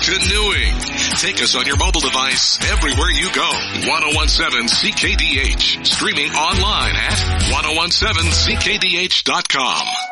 canoeing. Take us on your mobile device everywhere you go. 1017 CKDH. Streaming online at 1017CKDH.com.